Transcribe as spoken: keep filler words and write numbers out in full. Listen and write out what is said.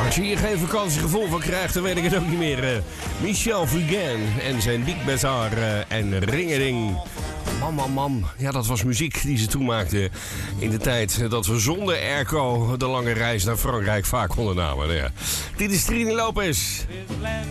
Als je hier geen vakantiegevoel van krijgt, dan weet ik het ook niet meer. Uh, Michel Fugain en zijn Big Bazaar uh, en Ringeding. Man, man, man. Ja, dat was muziek die ze toen maakten in de tijd dat we zonder airco de lange reis naar Frankrijk vaak ondernamen. Ja. Dit is Trini Lopez.